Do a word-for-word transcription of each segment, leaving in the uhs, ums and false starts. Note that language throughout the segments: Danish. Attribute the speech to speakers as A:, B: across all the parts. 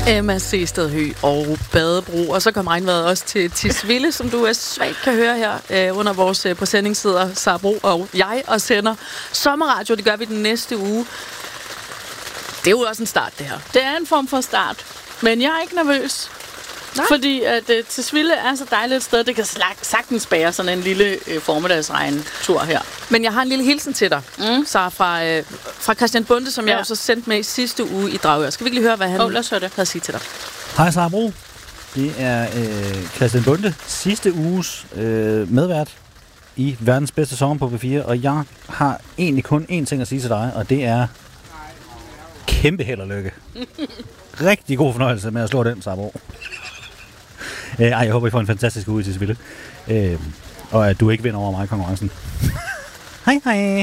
A: Emma Sestad-Høgh og Badebro. Og så kom regnvejret også til Tisvilde, som du er svagt kan høre her øh, under vores øh, præsending sidder Sara Bro og jeg og sender sommerradio. Det gør vi den næste uge. Det er jo også en start, det her.
B: Det er en form for start, men jeg er ikke nervøs. Nej. Fordi at øh, Tisvilde er så dejligt et sted, det kan sagtens bære sådan en lille øh, formiddagsregn-tur her.
A: Men jeg har en lille hilsen til dig, mm. Sara, fra, øh, fra Christian Bonde, som ja. jeg også sendte med i sidste uge i Dragør. Skal vi ikke lige høre, hvad han
B: oh, lad os høre det.
A: havde at sige til dig?
C: Hej Sara Bro. Det er øh, Christian Bonde, sidste uges øh, medvært i verdens bedste sommer på P fire, og jeg har egentlig kun én ting at sige til dig, og det er kæmpe held og lykke. Rigtig god fornøjelse med at slå den, Sara Bro. Øh, ej, jeg håber, I får en fantastisk uge i Tisvilde. Øh, og at du ikke vinder over mig i konkurrencen. Hej, hej.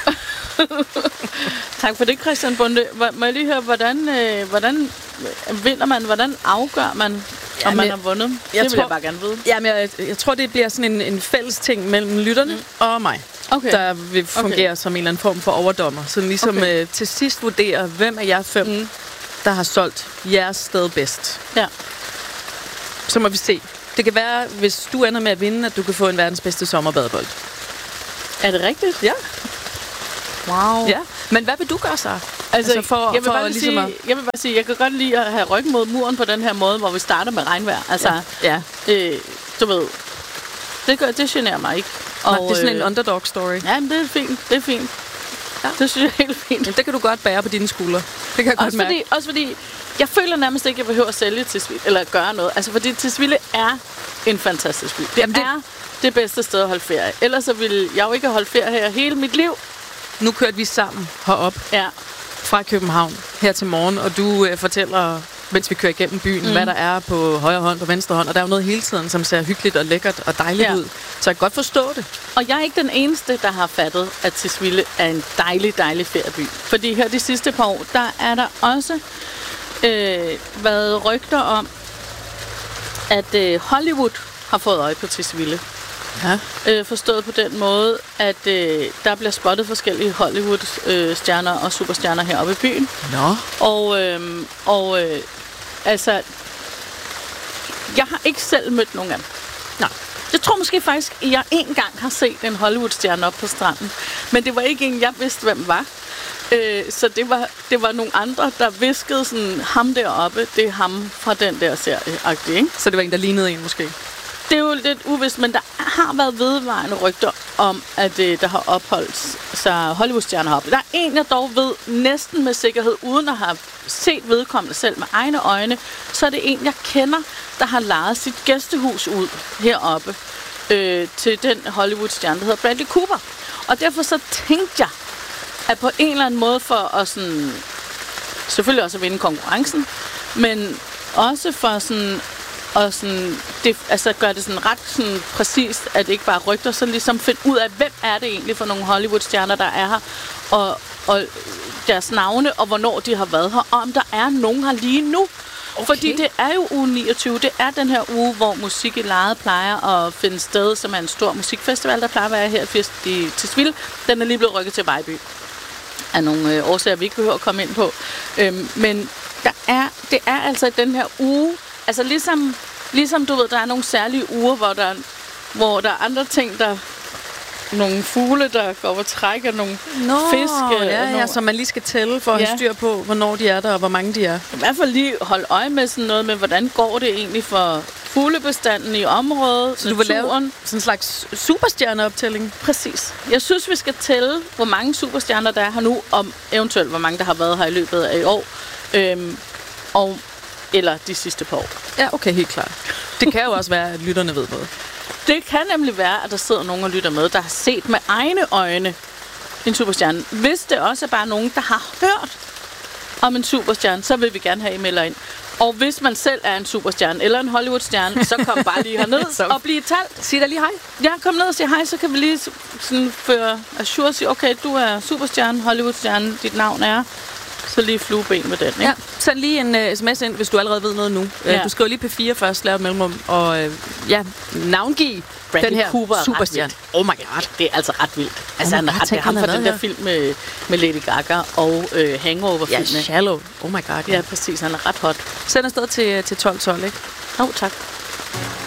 B: Tak for det, Christian Bonde. Må jeg lige høre, hvordan, øh, hvordan vinder man? Hvordan afgør man, om jamen, man har vundet? Det vil tror, jeg bare gerne vide.
A: Jamen, jeg, jeg tror, det bliver sådan en, en fælles ting mellem lytterne mm. og mig. Okay. Der vil fungere okay. som en eller anden form for overdommer. Så ligesom okay. øh, til sidst vurderer, hvem af jer fem, mm. der har solgt jeres sted bedst. Ja. Så må vi se. Det kan være, hvis du ender med at vinde, at du kan få en verdens bedste sommerbadebold.
B: Er det rigtigt?
A: Ja.
B: Wow.
A: Ja. Men hvad vil du gøre så? Altså,
B: altså
A: for,
B: jeg, vil
A: for
B: bare
A: ligesom
B: sige,
A: at...
B: jeg vil bare sige, jeg kan godt lide at have ryggen mod muren på den her måde, hvor vi starter med regnvejr. Altså, ja. ja. Øh, du ved, det, gør, det generer mig ikke.
A: Og, Nej, det er sådan øh, en underdog story.
B: Ja, men det er fint. Det er fint. Ja. Det synes jeg er helt fint.
A: Men det kan du godt bære på dine skuldre. Det kan jeg
B: også
A: godt
B: fordi, også fordi, jeg føler nærmest ikke, at jeg behøver at sælge Tisvilde, eller gøre noget. Altså, fordi Tisvilde er en fantastisk by. Det, Jamen, det er det bedste sted at holde ferie. Ellers så ville jeg jo ikke holde ferie her hele mit liv.
A: Nu kørte vi sammen herop ja. fra København her til morgen, og du øh, fortæller, mens vi kører igennem byen, mm. hvad der er på højre hånd og venstre hånd. Og der er jo noget hele tiden, som ser hyggeligt og lækkert og dejligt ja. ud. Så jeg kan godt forstå det.
B: Og jeg er ikke den eneste, der har fattet, at Tisvilde er en dejlig, dejlig ferieby. Fordi her de sidste par år, der er der også øh, været rygter om, at øh, Hollywood har fået øje på Tisvilde. Ja. Øh, forstået på den måde, at øh, der bliver spottet forskellige Hollywood-stjerner øh, og superstjerner heroppe i byen.
A: Nå.
B: Og, øh, og øh, altså, jeg har ikke selv mødt nogen af dem. Nej. Jeg tror måske faktisk, at jeg engang har set en Hollywood-stjerne op på stranden. Men det var ikke en, jeg vidste, hvem var. Øh, så det var, det var nogle andre, der viskede sådan, ham deroppe, det er ham fra den der serie-agtige, ikke?
A: Så det var en, der lignede en måske?
B: Det er jo lidt uvist, men der har været vedvarende rygter om, at øh, der har opholdt sig Hollywood-stjerner heroppe. Der er en, jeg dog ved næsten med sikkerhed, uden at have set vedkommende selv med egne øjne, så er det en, jeg kender, der har lejet sit gæstehus ud heroppe øh, til den Hollywood-stjerne, der hedder Bradley Cooper. Og derfor så tænkte jeg, at på en eller anden måde for at sådan, selvfølgelig også at vinde konkurrencen, men også for sådan og sådan, det, altså gør det sådan ret sådan præcist, at det ikke bare rygter, så ligesom finde ud af, hvem er det egentlig for nogle Hollywood-stjerner, der er her, og, og deres navne, og hvornår de har været her, og om der er nogen her lige nu. Okay. Fordi det er jo uge niogtyve, det er den her uge, hvor Musik i Lejet plejer at finde sted, som er en stor musikfestival, der plejer at være her i Tisvilde. Den er lige blevet rykket til Vejby. Af nogle øh, årsager, vi ikke behøver at komme ind på. Øhm, men der er, det er altså den her uge, altså ligesom, ligesom du ved, der er nogle særlige uger, hvor der, hvor der er andre ting, der nogle fugle, der går over træk af nogle
A: Nå,
B: fisk.
A: Ja, ja, som man lige skal tælle for at ja. have styr på, hvornår de er der, og hvor mange de er.
B: I hvert fald lige holde øje med sådan noget med, hvordan går det egentlig for fuglebestanden i området,
A: så du vil lave sådan en slags superstjerneoptælling?
B: Præcis. Jeg synes, vi skal tælle, hvor mange superstjerner der er her nu, om eventuelt, hvor mange der har været her i løbet af i år. Øhm, og eller de sidste par år.
A: Ja, okay, helt klart. Det kan jo også være, at lytterne ved noget.
B: Det kan nemlig være, at der sidder nogen og lytter med, der har set med egne øjne en superstjerne. Hvis det også er bare nogen, der har hørt om en superstjerne, så vil vi gerne have, I melder ind. Og hvis man selv er en superstjerne eller en Hollywood-stjerne, så kom bare lige herned og bliv talt.
A: Sig da lige hej.
B: Ja, kom ned og sig hej, så kan vi lige sådan føre assure og sige, okay, du er superstjerne, Hollywood-stjerne, dit navn er Så lige flueben med den, ikke?
A: Ja, send lige en uh, sms ind, hvis du allerede ved noget nu. Ja. Uh, du skriver lige P fire først, lav et mellemrum, og uh, ja, navngiv
B: Bradley
A: den her
B: Cooper
A: superstjerne. Oh my god.
B: Det er altså ret vildt. Altså, oh han,
A: god,
B: det er ham fra den der
A: her.
B: film med, med Lady Gaga og øh, Hangover-filmen.
A: Ja, Shallow. Oh my god.
B: Ja, præcis. Han er ret hot.
A: Send afsted til, til tolv tolv, ikke?
B: Åh, oh, tak.